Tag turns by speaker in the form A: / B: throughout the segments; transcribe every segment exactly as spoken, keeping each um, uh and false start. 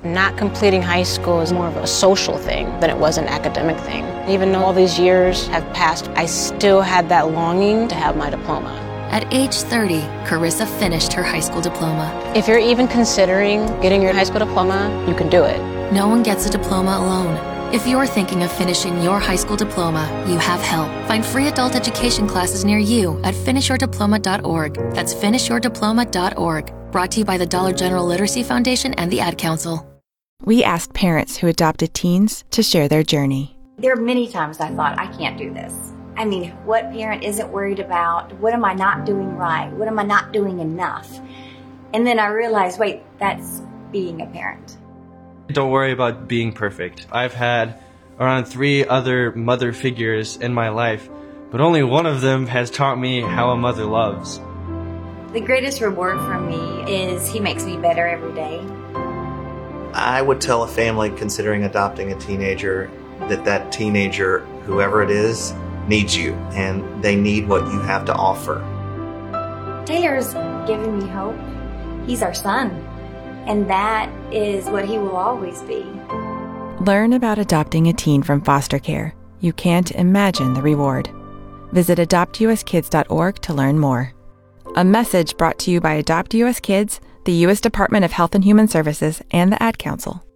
A: Not completing high school is more of a social thing than it was an academic thing. Even though all these years have passed, I still had that longing to have my diploma.
B: At age thirty, Carissa finished her high school diploma.
A: If you're even considering getting your high school diploma, you can do it.
B: No one gets a diploma alone. If you're thinking of finishing your high school diploma, you have help. Find free adult education classes near you at finish your diploma dot org. That's finish your diploma dot org. Brought to you by the Dollar General Literacy Foundation and the Ad Council.
C: We asked parents who adopted teens to share their journey.
D: There are many times I thought, I can't do this. I mean, what parent isn't worried about, what am I not doing right? What am I not doing enough? And then I realized, wait, that's being a parent.
E: Don't worry about being perfect. I've had around three other mother figures in my life, but only one of them has taught me how a mother loves.
D: The greatest reward for me is he makes me better every day.
F: I would tell a family considering adopting a teenager that that teenager, whoever it is, needs you, and they need what you have to offer.
D: Taylor's given me hope. He's our son, and that is what he will always be.
C: Learn about adopting a teen from foster care. You can't imagine the reward. Visit adopt u s kids dot org to learn more. A message brought to you by Adopt U S Kids, the U S Department of Health and Human Services, and the Ad Council.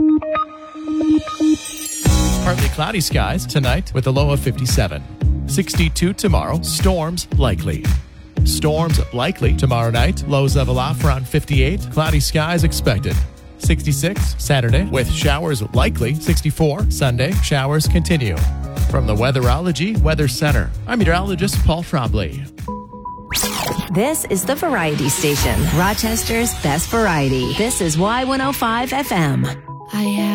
G: Partly cloudy skies tonight with a low of fifty-seven. sixty-two tomorrow, storms likely. Storms likely tomorrow night, lows level off around fifty-eight, cloudy skies expected. sixty-six Saturday with showers likely. sixty-four Sunday, showers continue. From the Weatherology Weather Center, I'm meteorologist Paul Trombley.
H: This is the Variety Station, Rochester's best variety. This is Y one oh five F M.
B: I have